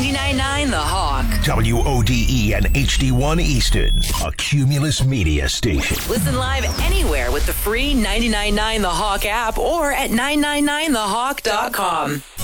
99.9 The Hawk. WODE and HD1 Easton, a Cumulus media station. Listen live anywhere with the free 99.9 The Hawk app or at 999thehawk.com.